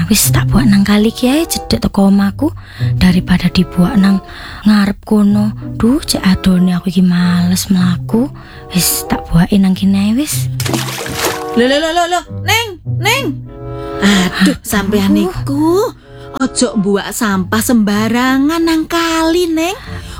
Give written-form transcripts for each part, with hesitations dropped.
Wis tak buat nang kali kiai cedek teko omahku daripada dibuat nang ngarep kono. Duh, cek adone aku iki males mlaku. Wis tak buatin nang kene wis. Lho, Neng. Aduh, sampean niku ojo buak sampah sembarangan nang kali, Neng.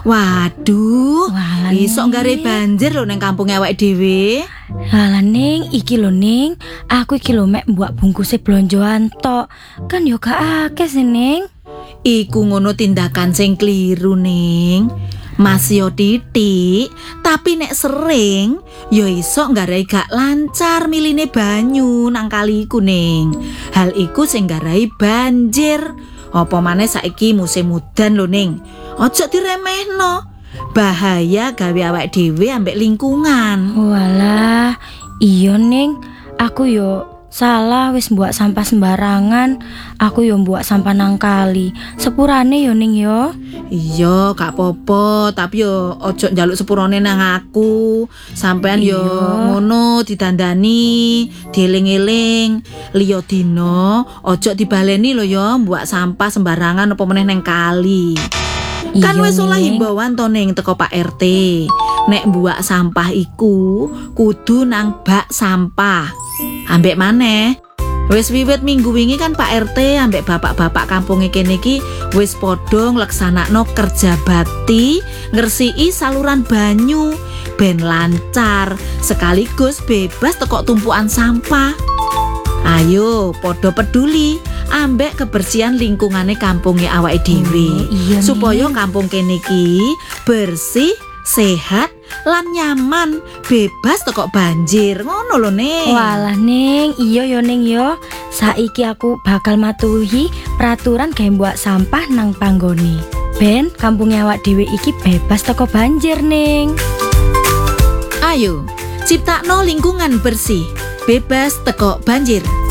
Waduh, Walah, iso Ning. gare banjir lho nang kampung awake dhewe. Halah Ning, iki lho Ning, aku iki lho mek mbuak bungkuse blonjoan tok. Kan yo gak akeh sih Ning. Iku ngono tindakan sing kliru, Ning. Mas yo titik, tapi nek sering yo iso nggarai gak lancar miline banyu nang kali iku, Ning. Hal iku sing nggarai banjir. Apa maneh saiki musim udan lho, Ning. Ojo diremehno. Bahaya gawe awake dhewe ambek lingkungan. Walah, iya Ning, aku yo salah wis mbuak sampah sembarangan. Aku yo mbuak sampah nang kali. Sepurane yo Ning yo. Iya, gak apa-apa, tapi yo ojo njaluk sepurane nang aku. Sampean yo Iya. ngono didandani, dieling-eling. Liya dina ojo dibaleni lho yo mbuak sampah sembarangan apa meneh nang kali. Kan Iya, wis oleh Ning. himbauan to Ning teko Pak RT. Nek mbuak sampah iku kudu nang bak sampah. Ambek maneh wis wiwit minggu wingi kan Pak RT ambek bapak-bapak kampunge kene iki wis padha ngleksanakno kerja bakti ngresiki saluran banyu ben lancar sekaligus bebas teko tumpukan sampah. Ayo padha peduli ambek kebersihan lingkungane kampunge awake dhewe. Iya, Supaya Ning. kampung kene iki bersih, sehat lan nyaman, bebas teko banjir. Ngono lho, Ning. Walah Ning, iya yo Ning yo. Saiki aku bakal matuhi peraturan gawe mbuak sampah nang panggone. Ben kampunge awak dhewe iki bebas teko banjir Ning. Ayo, ciptakno lingkungan bersih, bebas teko banjir.